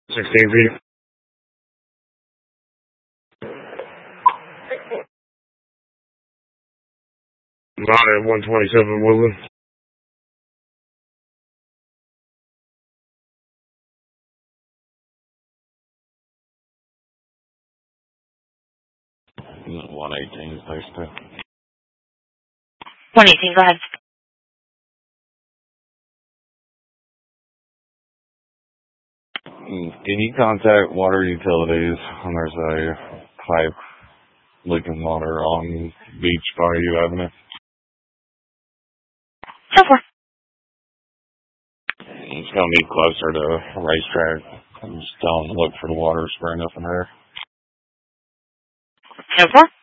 16 feet. Not at 127 Woodland. Mm, 118 is there still. 118, go ahead. Can you contact water utilities when there's a pipe leaking water on Beach Bayou Avenue? So far. It's going to be closer to a racetrack. I'm just telling them to look for the water spraying up in there. So far.